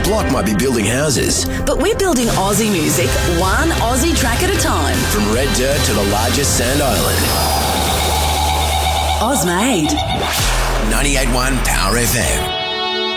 block might be building houses, but we're building Aussie music, one Aussie track at a time. from red dirt to the largest sand island. Ozmade. 98.1 Power FM.